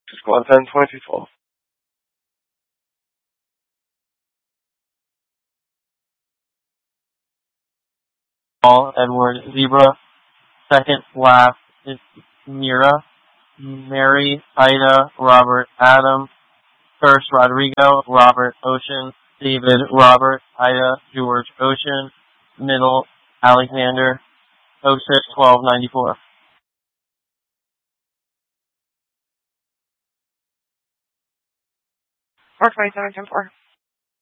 Squad 10, 2212. Paul Edward Zebra. Second last is Mira. Mary Ida Robert Adam. First Rodrigo Robert Ocean. David Robert Ida George Ocean. Middle Alexander 061294. Or 2710-4.